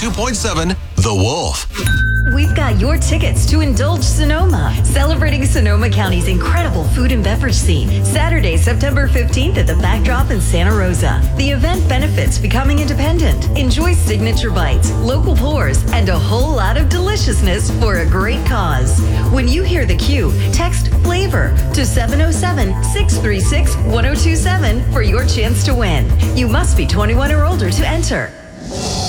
102.7 The Wolf. We've got your tickets to Indulge Sonoma, celebrating Sonoma County's incredible food and beverage scene. Saturday, September 15th at the Backdrop in Santa Rosa. The event benefits becoming independent. Enjoy signature bites, local pours, and a whole lot of deliciousness for a great cause. When you hear the cue, text FLAVOR to 707-636-1027 for your chance to win. You must be 21 or older to enter.